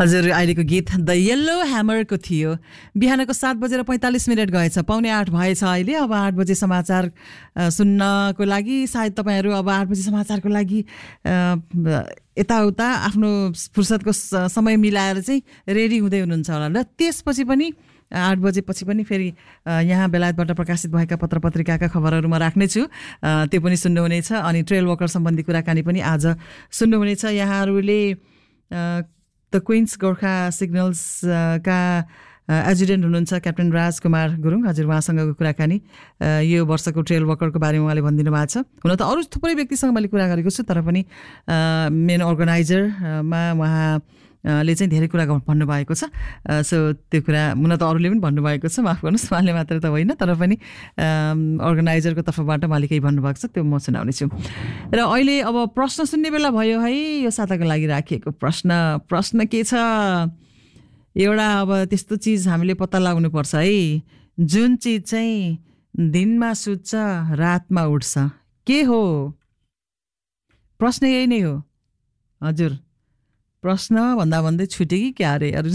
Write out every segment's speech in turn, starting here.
हजुर अहिलेको गीत द येल्लो ह्यामरको थियो। बिहानको 7:45 गएछ, 7:45 भएछ अहिले। अब 8 बजे समाचार सुन्नको लागि सायद तपाईँहरू अब 8 बजे समाचारको लागि यताउता आफ्नो फुर्सदको समय मिलाएर चाहिँ रेडी हुँदै हुनुहुन्छ होला। र त्यसपछि पनि 8 बजेपछि पनि फेरि यहाँ बेलायतबाट प्रकाशित भएका पत्र पत्रिकाका खबरहरू म राख्नेछु, त्यो पनि सुन्नुहुनेछ। अनि ट्रेल वकर सम्बन्धी कुराकानी पनि आज सुन्नुहुनेछ। यहाँहरूले द क्विन्स गोर्खा सिग्नल्सका एजुडेन्ट हुनुहुन्छ क्याप्टेन राजकुमार गुरुङ। हजुर, उहाँसँगको कुराकानी यो वर्षको ट्रेल वकरको बारेमा उहाँले भनिदिनु भएको छ। हुन त अरू थुप्रै व्यक्तिसँग मैले कुरा गरेको छु, तर पनि मेन अर्गनाइजरमा उहाँले चाहिँ धेरै कुरा भन्नुभएको छ। सो त्यो कुरा हुन त अरूले पनि भन्नुभएको छ, माफ गर्नुहोस्, उहाँले मात्र त होइन, तर पनि अर्गनाइजरको तर्फबाट उहाँले केही भन्नुभएको छ, त्यो म सुनाउने छु। र अहिले अब प्रश्न सुन्ने बेला भयो है। यो साताको लागि राखिएको प्रश्न के छ? एउटा अब त्यस्तो चिज हामीले पत्ता लगाउनुपर्छ है, जुन चिज चाहिँ दिनमा सुत्छ रातमा उठ्छ, के हो? प्रश्न यही नै हो। हजुर, प्रश्न भन्दा भन्दै छुट्यो कि क्या अरे अरू?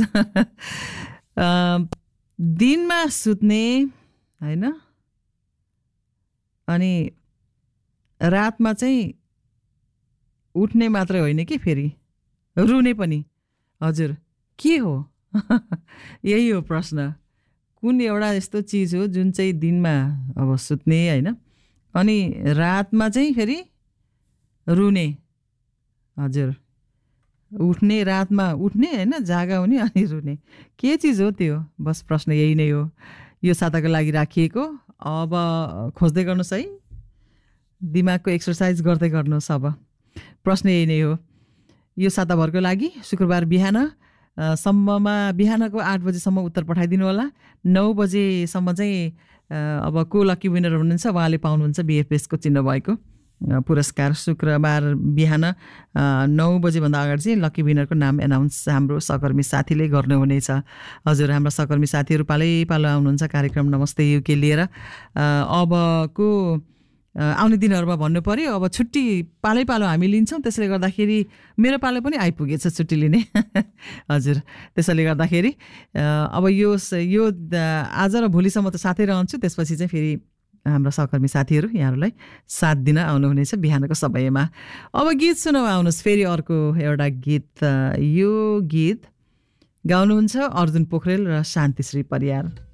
दिनमा सुत्ने होइन, अनि रातमा चाहिँ उठ्ने मात्रै होइन कि फेरि रुने पनि। हजुर, के हो? यही हो प्रश्न। कुन एउटा यस्तो चिज हो जुन चाहिँ दिनमा अब सुत्ने होइन, अनि रातमा चाहिँ फेरि रुने? हजुर, उठ्ने, रातमा उठ्ने होइन, जागा हुने अनि रुने, के चिज हो त्यो? बस प्रश्न यही नै हो, यो साताको लागि राखिएको। अब खोज्दै गर्नुहोस् है, दिमागको एक्सर्साइज गर्दै गर्नुहोस्। अब प्रश्न यही नै हो यो साताभरको लागि। शुक्रबार बिहानसम्ममा बिहानको 8 बजेसम्म उत्तर पठाइदिनु होला। 9 बजेसम्म चाहिँ अब को लकी विनर हुनुहुन्छ उहाँले पाउनुहुन्छ बिएफएसको चिन्ह भएको पुरस्कार। शुक्रबार बिहान 9 बजेभन्दा अगाडि चाहिँ लकी विनरको नाम एनाउन्स हाम्रो सहकर्मी साथीले गर्नुहुनेछ। हजुर, हाम्रो सहकर्मी साथीहरू पालै पालो आउनुहुन्छ कार्यक्रम नमस्ते युके लिएर। अबको आउने दिनहरूमा भन्नु पर्यो, अब छुट्टी पालै पालो हामी लिन्छौँ, त्यसले गर्दाखेरि मेरो पालो पनि आइपुगेछ छुट्टी लिने। हजुर, त्यसैले गर्दाखेरि अब यो आज र भोलिसम्म त साथै रहन्छु, त्यसपछि चाहिँ फेरि हाम्रो सहकर्मी साथीहरू यहाँहरूलाई साथ दिन आउनुहुनेछ बिहानको समयमा। अब गीत सुनौ, आउनुहोस् फेरि अर्को एउटा गीत। यो गीत गाउनुहुन्छ अर्जुन पोखरेल र शान्तिश्री परियार।